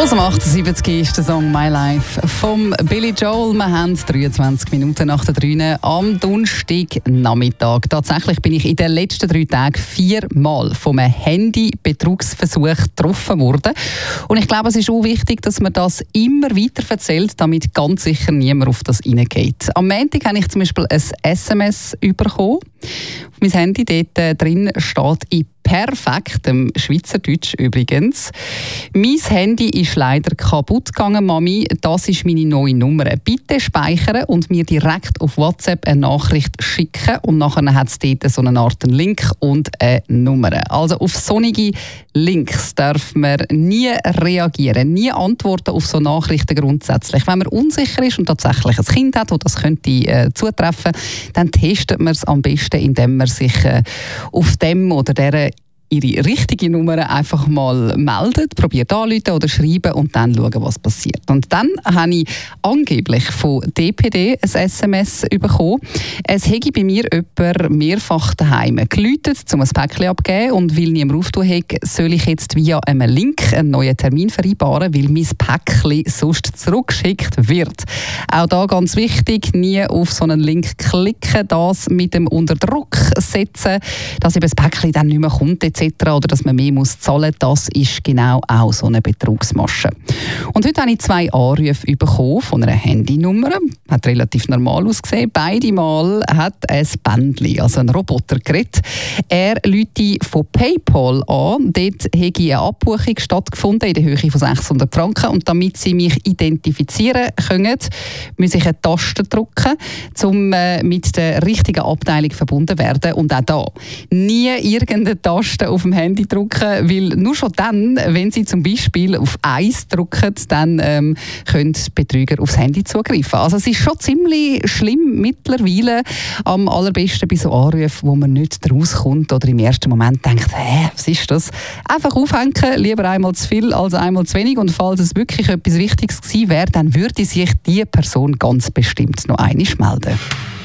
Los am 78 ist der Song «My Life» vom Billy Joel. Wir haben 23 Minuten nach der 3 am Donnerstagnachmittag. Tatsächlich bin ich in den letzten 3 Tagen 4-mal von einem Handy-Betrugsversuch getroffen worden. Und ich glaube, es ist auch wichtig, dass man das immer weiter erzählt, damit ganz sicher niemand auf das reingeht. Am Montag habe ich zum Beispiel ein SMS bekommen. Auf mein Handy dort drin steht in perfektem Schweizerdeutsch übrigens: «Mein Handy ist leider kaputt gegangen, Mami. Das ist meine neue Nummer. Bitte speichern und mir direkt auf WhatsApp eine Nachricht schicken.» Und nachher hat es dort so eine Art Link und eine Nummer. Also auf solche Links darf man nie reagieren, nie antworten auf so Nachrichten grundsätzlich. Wenn man unsicher ist und tatsächlich ein Kind hat, das das könnte zutreffen, dann testet man es am besten, indem man sich auf dem oder der ihre richtige Nummer einfach mal meldet, probiert anrufen oder schreiben und dann schauen, was passiert. Und dann habe ich angeblich von DPD ein SMS bekommen. Es hätte bei mir jemand mehrfach daheim geläutet, um ein Päckchen abzugeben, und weil niemand aufgetan hat, soll ich jetzt via einem Link einen neuen Termin vereinbaren, weil mein Päckchen sonst zurückgeschickt wird. Auch da ganz wichtig, nie auf so einen Link klicken, das mit dem Unterdruck setzen, dass eben das Päckchen dann nicht mehr kommt etc. oder dass man mehr zahlen muss, das ist genau auch so eine Betrugsmasche. Und heute habe ich 2 Anrufe bekommen von einer Handynummer. Hat relativ normal ausgesehen. Beide Mal hat ein Bändchen, also ein Roboter, geredet. Er ruft von PayPal an. Dort hätte eine Abbuchung stattgefunden in der Höhe von 600 Franken. Und damit sie mich identifizieren können, muss ich eine Taste drücken, um mit der richtigen Abteilung verbunden zu werden. Und auch da nie irgendeine Taste auf dem Handy drücken, weil nur schon dann, wenn Sie zum Beispiel auf 1 drücken, dann können Betrüger aufs Handy zugreifen. Also es ist schon ziemlich schlimm mittlerweile, am allerbesten bei so Anrufen, wo man nicht rauskommt oder im ersten Moment denkt, was ist das? Einfach aufhängen, lieber einmal zu viel als einmal zu wenig, und falls es wirklich etwas Wichtiges gewesen wäre, dann würde sich die Person ganz bestimmt noch einmal melden.